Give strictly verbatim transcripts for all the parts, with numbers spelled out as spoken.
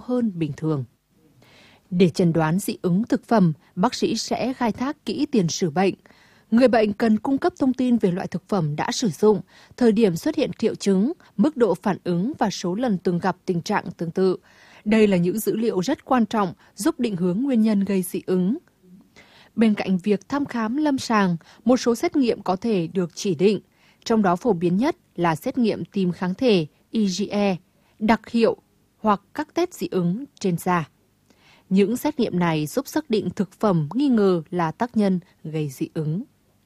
hơn bình thường. Để chẩn đoán dị ứng thực phẩm, bác sĩ sẽ khai thác kỹ tiền sử bệnh. Người bệnh cần cung cấp thông tin về loại thực phẩm đã sử dụng, thời điểm xuất hiện triệu chứng, mức độ phản ứng và số lần từng gặp tình trạng tương tự. Đây là những dữ liệu rất quan trọng giúp định hướng nguyên nhân gây dị ứng. Bên cạnh việc thăm khám lâm sàng, một số xét nghiệm có thể được chỉ định, trong đó phổ biến nhất là xét nghiệm tìm kháng thể i giê e, đặc hiệu hoặc các test dị ứng trên da. Những xét nghiệm này giúp xác định thực phẩm nghi ngờ là tác nhân gây dị ứng.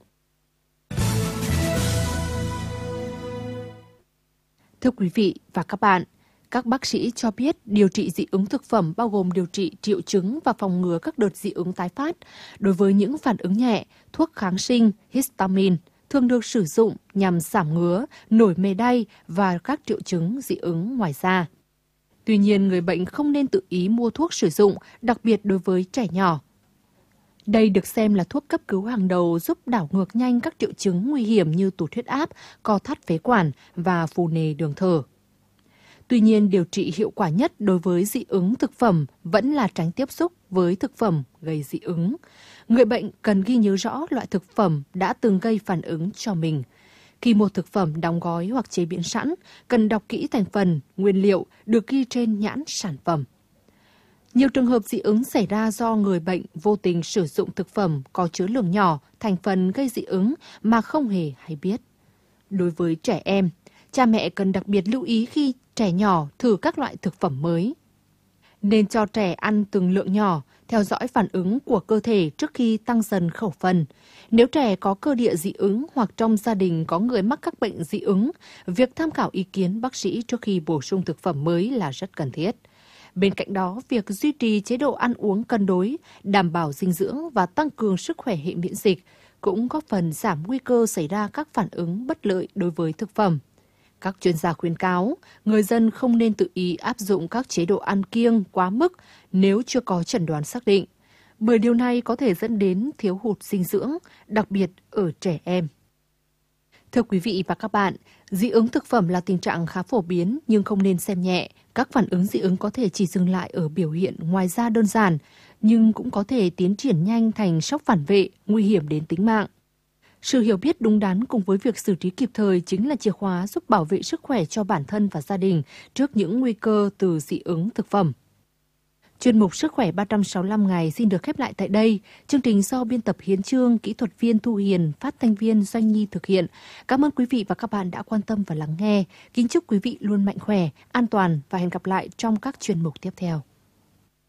Thưa quý vị và các bạn, các bác sĩ cho biết điều trị dị ứng thực phẩm bao gồm điều trị triệu chứng và phòng ngừa các đợt dị ứng tái phát. Đối với những phản ứng nhẹ, thuốc kháng sinh, histamine thường được sử dụng nhằm giảm ngứa, nổi mề đay và các triệu chứng dị ứng ngoài da. Tuy nhiên, người bệnh không nên tự ý mua thuốc sử dụng, đặc biệt đối với trẻ nhỏ. Đây được xem là thuốc cấp cứu hàng đầu giúp đảo ngược nhanh các triệu chứng nguy hiểm như tụt huyết áp, co thắt phế quản và phù nề đường thở. Tuy nhiên, điều trị hiệu quả nhất đối với dị ứng thực phẩm vẫn là tránh tiếp xúc với thực phẩm gây dị ứng. Người bệnh cần ghi nhớ rõ loại thực phẩm đã từng gây phản ứng cho mình. Khi mua thực phẩm đóng gói hoặc chế biến sẵn, cần đọc kỹ thành phần, nguyên liệu được ghi trên nhãn sản phẩm. Nhiều trường hợp dị ứng xảy ra do người bệnh vô tình sử dụng thực phẩm có chứa lượng nhỏ thành phần gây dị ứng mà không hề hay biết. Đối với trẻ em, cha mẹ cần đặc biệt lưu ý khi trẻ nhỏ thử các loại thực phẩm mới. Nên cho trẻ ăn từng lượng nhỏ, theo dõi phản ứng của cơ thể trước khi tăng dần khẩu phần. Nếu trẻ có cơ địa dị ứng hoặc trong gia đình có người mắc các bệnh dị ứng, việc tham khảo ý kiến bác sĩ trước khi bổ sung thực phẩm mới là rất cần thiết. Bên cạnh đó, việc duy trì chế độ ăn uống cân đối, đảm bảo dinh dưỡng và tăng cường sức khỏe hệ miễn dịch cũng góp phần giảm nguy cơ xảy ra các phản ứng bất lợi đối với thực phẩm. Các chuyên gia khuyến cáo, người dân không nên tự ý áp dụng các chế độ ăn kiêng quá mức nếu chưa có chẩn đoán xác định, bởi điều này có thể dẫn đến thiếu hụt dinh dưỡng, đặc biệt ở trẻ em. Thưa quý vị và các bạn, dị ứng thực phẩm là tình trạng khá phổ biến nhưng không nên xem nhẹ. Các phản ứng dị ứng có thể chỉ dừng lại ở biểu hiện ngoài da đơn giản, nhưng cũng có thể tiến triển nhanh thành sốc phản vệ, nguy hiểm đến tính mạng. Sự hiểu biết đúng đắn cùng với việc xử trí kịp thời chính là chìa khóa giúp bảo vệ sức khỏe cho bản thân và gia đình trước những nguy cơ từ dị ứng thực phẩm. Chuyên mục Sức khỏe ba trăm sáu mươi lăm ngày xin được khép lại tại đây. Chương trình do biên tập Hiến Chương, kỹ thuật viên Thu Hiền, phát thanh viên Doanh Nhi thực hiện. Cảm ơn quý vị và các bạn đã quan tâm và lắng nghe. Kính chúc quý vị luôn mạnh khỏe, an toàn và hẹn gặp lại trong các chuyên mục tiếp theo.